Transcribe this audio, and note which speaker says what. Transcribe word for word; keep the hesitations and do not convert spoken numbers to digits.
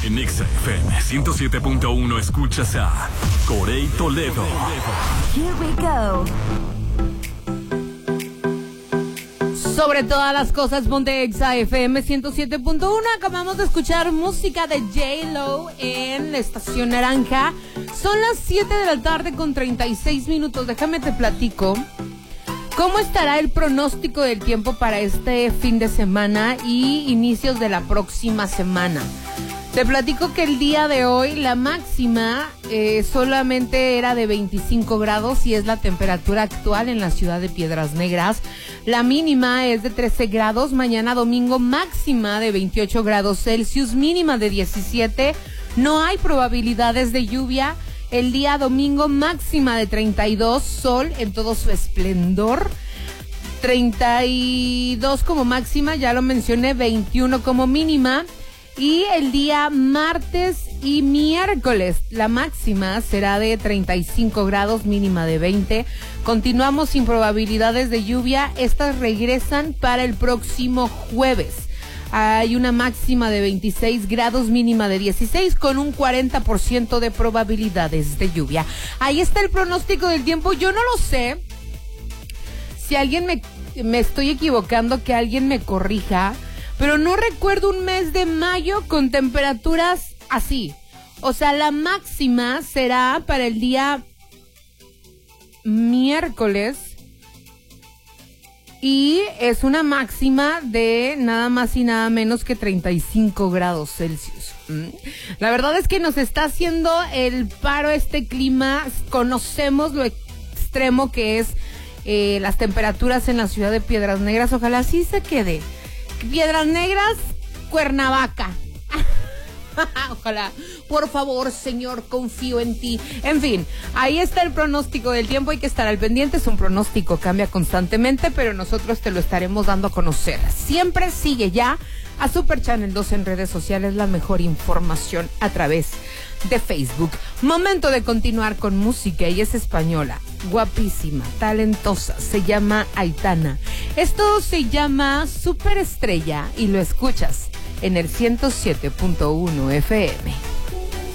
Speaker 1: En Exa F M ciento siete punto uno escuchas a Corey Toledo.
Speaker 2: Here we go.
Speaker 3: Sobre todas las cosas, ponte Exa F M ciento siete punto uno. Acabamos de escuchar música de J-Lo en la Estación Naranja. Son las siete de la tarde con treinta y seis minutos. Déjame te platico cómo estará el pronóstico del tiempo para este fin de semana y inicios de la próxima semana. Te platico que el día de hoy la máxima eh, solamente era de veinticinco grados y es la temperatura actual en la ciudad de Piedras Negras. La mínima es de trece grados. Mañana domingo máxima de veintiocho grados Celsius, mínima de diecisiete. No hay probabilidades de lluvia. El día domingo máxima de treinta y dos, sol en todo su esplendor. treinta y dos como máxima, ya lo mencioné, veintiuno como mínima. Y el día martes y miércoles, la máxima será de treinta y cinco grados, mínima de veinte. Continuamos sin probabilidades de lluvia. Estas regresan para el próximo jueves. Hay una máxima de veintiséis grados, mínima de dieciséis, con un cuarenta por ciento de probabilidades de lluvia. Ahí está el pronóstico del tiempo. Yo no lo sé. Si alguien me, me estoy equivocando, que alguien me corrija. Pero no recuerdo un mes de mayo con temperaturas así. O sea, la máxima será para el día miércoles. Y es una máxima de nada más y nada menos que treinta y cinco grados Celsius. La verdad es que nos está haciendo el paro este clima. Conocemos lo extremo que es eh, las temperaturas en la ciudad de Piedras Negras. Ojalá así se quede. Piedras Negras, Cuernavaca. Ojalá, por favor, Señor, confío en ti. En fin, ahí está el pronóstico del tiempo. Hay que estar al pendiente. Es un pronóstico, cambia constantemente, pero nosotros te lo estaremos dando a conocer. Siempre sigue ya a Super Channel dos en redes sociales, la mejor información a través de Facebook. Momento de continuar con música y es española, guapísima, talentosa, se llama Aitana. Esto se llama Superestrella y lo escuchas en el ciento siete punto uno F M.